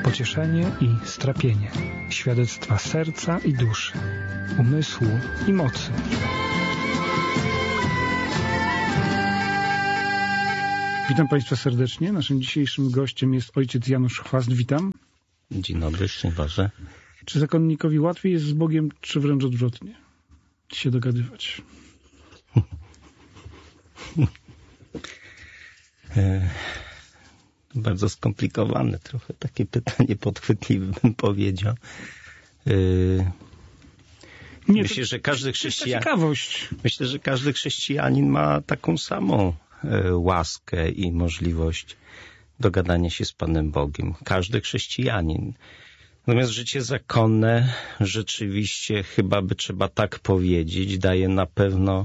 pocieszenie i strapienie, świadectwa serca i duszy, umysłu i mocy. Witam Państwa serdecznie. Naszym dzisiejszym gościem jest ojciec Janusz Chwast. Witam. Dzień dobry, szczęść Boże. Czy zakonnikowi łatwiej jest z Bogiem, czy wręcz odwrotnie się dogadywać? Bardzo skomplikowane trochę, takie pytanie podchwytliwe bym powiedział. Myślę, że każdy chrześcijanin ma taką samą łaskę i możliwość dogadania się z Panem Bogiem. Każdy chrześcijanin. Natomiast życie zakonne rzeczywiście, chyba by trzeba tak powiedzieć, daje na pewno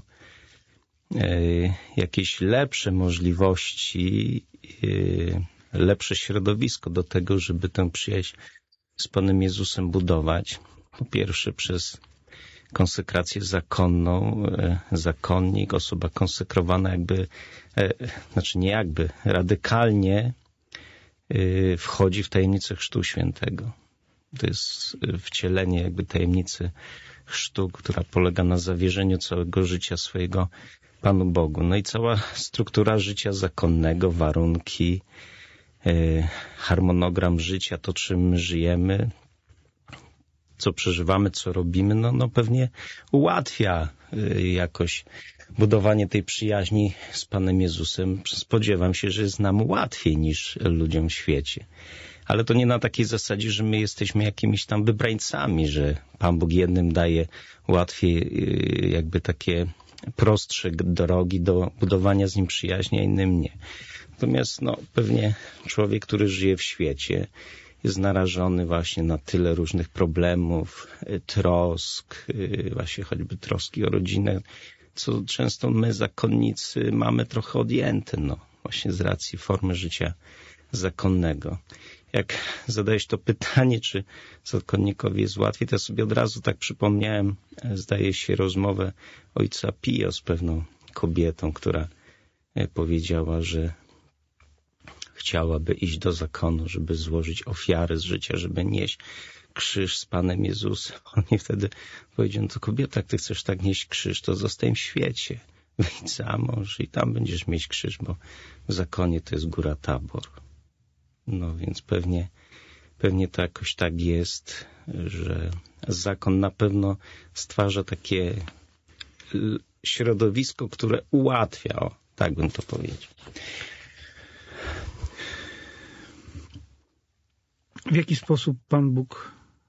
jakieś lepsze możliwości, lepsze środowisko do tego, żeby tę przyjaźń z Panem Jezusem budować. Po pierwsze przez konsekrację zakonną, zakonnik, osoba konsekrowana radykalnie wchodzi w tajemnicę Chrztu Świętego. To jest wcielenie tajemnicy chrztu, która polega na zawierzeniu całego życia swojego Panu Bogu. No i cała struktura życia zakonnego, warunki, harmonogram życia, to czym my żyjemy, co przeżywamy, co robimy, no pewnie ułatwia jakoś budowanie tej przyjaźni z Panem Jezusem. Spodziewam się, że jest nam łatwiej niż ludziom w świecie. Ale to nie na takiej zasadzie, że my jesteśmy jakimiś tam wybrańcami, że Pan Bóg jednym daje łatwiej takie prostsze drogi do budowania z Nim przyjaźni, a innym nie. Natomiast pewnie człowiek, który żyje w świecie, jest narażony właśnie na tyle różnych problemów, trosk, właśnie choćby troski o rodzinę, co często my, zakonnicy, mamy trochę odjęte, właśnie z racji formy życia zakonnego. Jak zadałeś to pytanie, czy zakonnikowi jest łatwiej, to ja sobie od razu tak przypomniałem, zdaje się, rozmowę ojca Pio z pewną kobietą, która powiedziała, że chciałaby iść do zakonu, żeby złożyć ofiary z życia, żeby nieść krzyż z Panem Jezusem. On jej wtedy powiedział, to kobieta, jak ty chcesz tak nieść krzyż, to zostań w świecie. Wyjdź za mąż i tam będziesz mieć krzyż, bo w zakonie to jest góra Tabor. Więc pewnie to jakoś tak jest, że zakon na pewno stwarza takie środowisko, które ułatwia, tak bym to powiedział. W jaki sposób Pan Bóg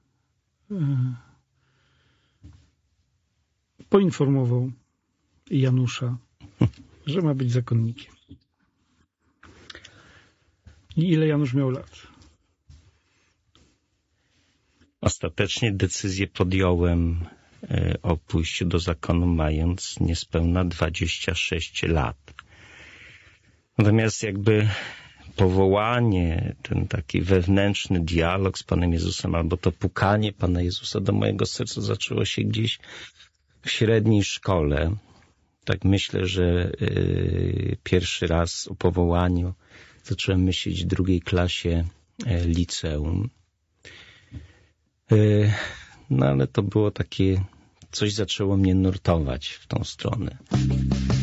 poinformował Janusza, że ma być zakonnikiem? I ile Janusz miał lat? Ostatecznie decyzję podjąłem o pójściu do zakonu, mając niespełna 26 lat. Natomiast powołanie, ten taki wewnętrzny dialog z Panem Jezusem, albo to pukanie Pana Jezusa do mojego serca zaczęło się gdzieś w średniej szkole. Tak myślę, że pierwszy raz o powołaniu zacząłem myśleć w 2. klasie liceum. Ale to było takie, coś zaczęło mnie nurtować w tą stronę.